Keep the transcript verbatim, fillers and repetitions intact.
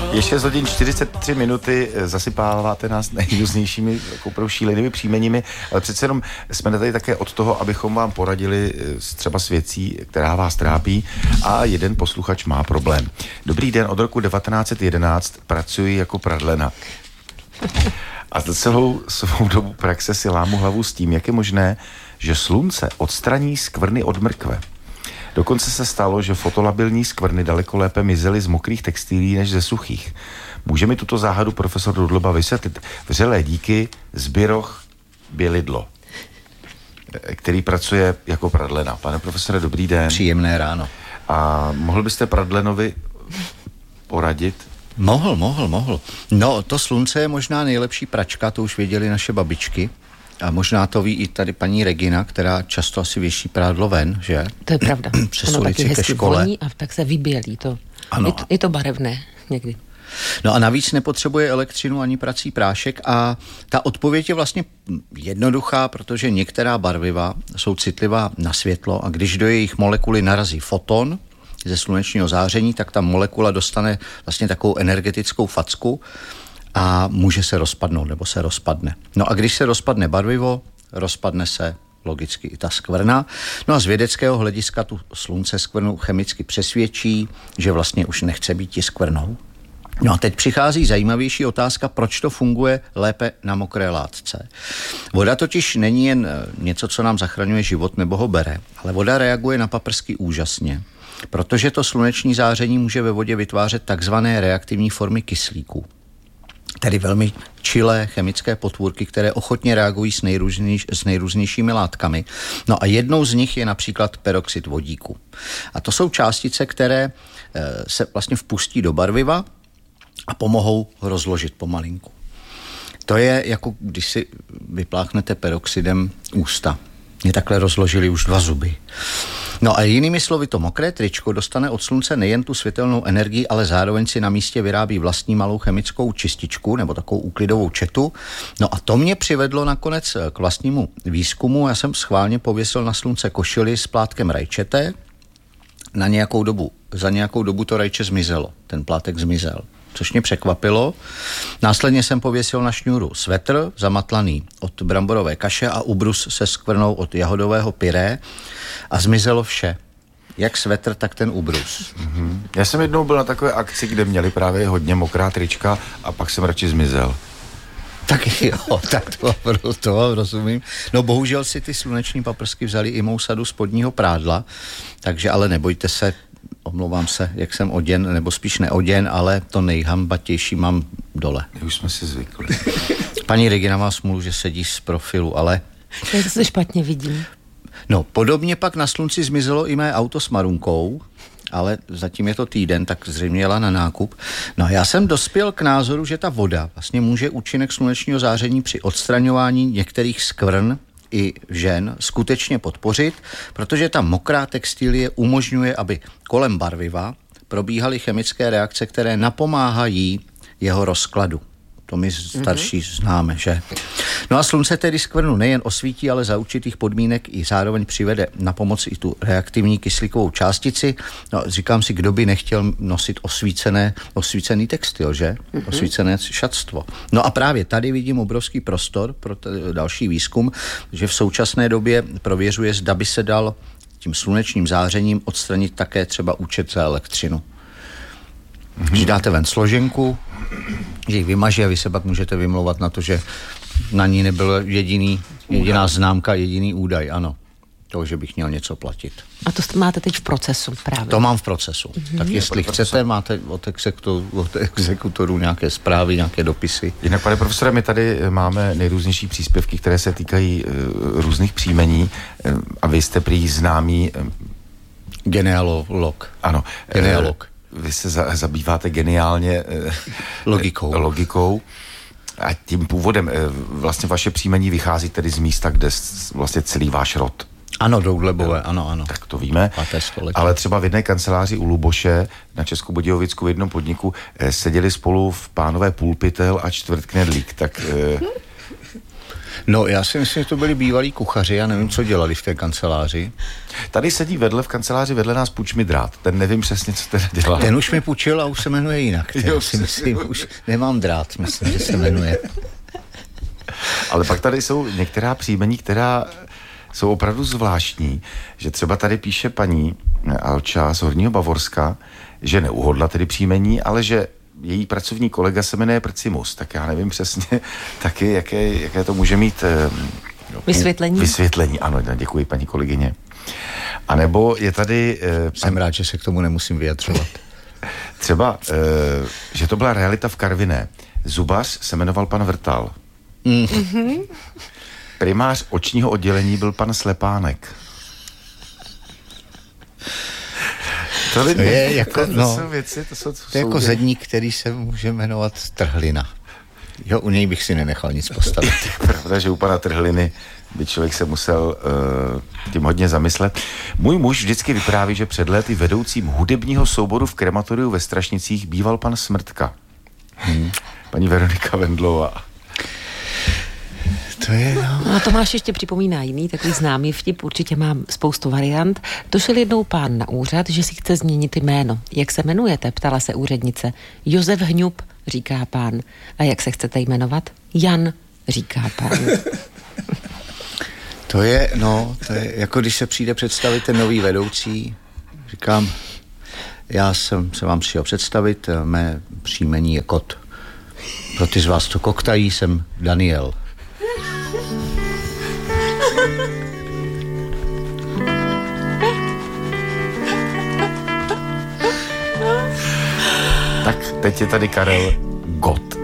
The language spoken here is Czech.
Je šest hodin čtyřicet tři minuty, zasypáváte nás nejrůznějšími opravdu šílenými příjmeními, ale přece jenom jsme tady také od toho, abychom vám poradili třeba s věcí, která vás trápí, a jeden posluchač má problém. Dobrý den, od roku devatenáct set jedenáct pracuji jako pradlena. A za celou svou dobu praxe si lámu hlavu s tím, jak je možné, že slunce odstraní skvrny od mrkve. Dokonce se stalo, že fotolabilní skvrny daleko lépe mizely z mokrých textilí než ze suchých. Může mi tuto záhadu profesor Rudloba vysvětlit? Vřelé díky, Zbyroch Bělidlo, který pracuje jako pradlena. Pane profesore, dobrý den. Příjemné ráno. A mohl byste pradlenovi poradit? Mohl, mohl, mohl. No, to slunce je možná nejlepší pračka, to už věděli naše babičky. A možná to ví i tady paní Regina, která často asi věší prádlo ven, že? To je pravda. Přes ono taky hezky škole. voní a tak se vybělí to. Ano. Je to, je to barevné někdy. No a navíc nepotřebuje elektřinu ani prací prášek a ta odpověď je vlastně jednoduchá, protože některá barviva jsou citlivá na světlo a když do jejich molekuly narazí foton ze slunečního záření, tak ta molekula dostane vlastně takovou energetickou facku a může se rozpadnout nebo se rozpadne. No a když se rozpadne barvivo, rozpadne se logicky i ta skvrna. No a z vědeckého hlediska tu slunce skvrnu chemicky přesvědčí, že vlastně už nechce být ti skvrnou. No a teď přichází zajímavější otázka, proč to funguje lépe na mokré látce. Voda totiž není jen něco, co nám zachraňuje život nebo ho bere, ale voda reaguje na paprsky úžasně, protože to sluneční záření může ve vodě vytvářet takzvané reaktivní formy kyslíku. Tedy velmi čilé chemické potvůrky, které ochotně reagují s, nejrůznějš, s nejrůznějšími látkami. No a jednou z nich je například peroxid vodíku. A to jsou částice, které e, se vlastně vpustí do barviva a pomohou rozložit pomalinku. To je jako když si vypláchnete peroxidem ústa. Mě takhle rozložili už dva zuby. No a jinými slovy, to mokré tričko dostane od slunce nejen tu světelnou energii, ale zároveň si na místě vyrábí vlastní malou chemickou čističku nebo takovou úklidovou četu. No a to mě přivedlo nakonec k vlastnímu výzkumu. Já jsem schválně pověsil na slunce košili s plátkem rajčete. Na nějakou dobu, za nějakou dobu to rajče zmizelo. Ten plátek zmizel, což mě překvapilo. Následně jsem pověsil na šňůru svetr zamatlaný od bramborové kaše a ubrus se skvrnou od jahodového pyré a zmizelo vše. Jak svetr, tak ten ubrus. Mm-hmm. Já jsem jednou byl na takové akci, kde měli právě hodně mokrá trička a pak jsem radši zmizel. Tak jo, tak to, to rozumím. No bohužel si ty sluneční paprsky vzali i mou sadu spodního prádla, takže ale nebojte se, omlouvám se, jak jsem oděn, nebo spíš neoděn, ale to nejhambatější mám dole. My už jsme si zvykli. Paní Regina má smůlu, že sedí z profilu, ale... Já to se špatně vidím. No, podobně pak na slunci zmizelo i mé auto s marunkou, ale zatím je to týden, tak zřejmě jela na nákup. No a já jsem dospěl k názoru, že ta voda vlastně může účinek slunečního záření při odstraňování některých skvrn i žen skutečně podpořit, protože ta mokrá textilie umožňuje, aby kolem barviva probíhaly chemické reakce, které napomáhají jeho rozkladu. To my starší mm-hmm. známe, že? No a slunce tedy skvrnu nejen osvítí, ale za určitých podmínek i zároveň přivede na pomoc i tu reaktivní kyslíkovou částici. No říkám si, kdo by nechtěl nosit osvícené, osvícený textil, že? Mm-hmm. Osvícené šatstvo. No a právě tady vidím obrovský prostor pro t- další výzkum, že v současné době prověřuje, zda by se dal tím slunečním zářením odstranit také třeba účet za elektřinu. Mm-hmm. Když dáte ven složenku, že ji vymaže a vy se pak můžete vymlouvat na to, že na ní nebyl jediný, jediná známka, jediný údaj, ano. To, že bych měl něco platit. A to máte teď v procesu právě. To mám v procesu. Mm-hmm. Tak jestli chcete, máte od, exekutor, od exekutorů nějaké zprávy, nějaké dopisy. Jinak, pane profesore, my tady máme nejrůznější příspěvky, které se týkají uh, různých příjmení uh, a vy jste prý známý... Uh, Genealog. Ano. Genealog. Uh, vy se za, zabýváte geniálně uh, logikou. logikou. A tím původem, vlastně vaše příjmení vychází tedy z místa, kde vlastně celý váš rod. Ano, Doudlebové, ano, ano. Tak to víme. Ale třeba v jedné kanceláři u Luboše na Českobudějovicku v jednom podniku seděli spolu v pánové Pulpitel a čtvrt Knedlík. Tak No, já si myslím, že to byli bývalí kuchaři, já nevím, co dělali v té kanceláři. Tady sedí vedle v kanceláři, vedle nás Půjč mi drát. Ten nevím přesně, co teda dělá. Ten už mi půjčil a už se jmenuje jinak. Ten Jo, si myslím, už nemám drát, myslím, že se jmenuje. Ale pak tady jsou některá příjmení, která jsou opravdu zvláštní, že třeba tady píše paní Alča z Horního Bavorska, že neuhodla tedy příjmení, ale že její pracovní kolega se jmenuje Prcimus, tak já nevím přesně taky, jaké, jaké to může mít no, vysvětlení. Vysvětlení, ano, děkuji paní kolegyně. A nebo je tady... Eh, Jsem rád, že se k tomu nemusím vyjadřovat. Třeba, eh, že to byla realita v Karviné. Zubař se jmenoval pan Vrtal. Mm-hmm. Primář očního oddělení byl pan Slepánek. To, to je jako, to, no, jsou věci, to jsou, to to je jsou jako zedník, který se může jmenovat Trhlina. Jo, u něj bych si nenechal nic postavit. Je pravda, že u pana Trhliny by člověk se musel uh, tím hodně zamyslet. Můj muž vždycky vypráví, že před lety vedoucím hudebního souboru v krematoriu ve Strašnicích býval pan Smrtka. Hmm. Paní Veronika Vendlová. To je, no. No a Tomáš ještě připomíná jiný takový známý vtip, určitě mám spoustu variant. Došel jednou pán na úřad, že si chce změnit jméno. Jak se jmenujete? Ptala se úřednice. Josef Hňub, říká pán. A jak se chcete jmenovat? Jan, říká pán. To je, no, to je jako když se přijde představit ten nový vedoucí. Říkám, já jsem se vám přišel představit, mé příjmení je Kot. Pro ty z vás, co koktají, jsem Daniel. Tak teď je tady Karel Gott.